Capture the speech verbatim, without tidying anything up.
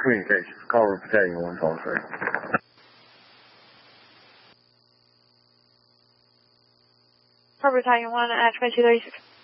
communications. Call Battalion one twelve three. For Battalion one, at twenty-two thirty-six.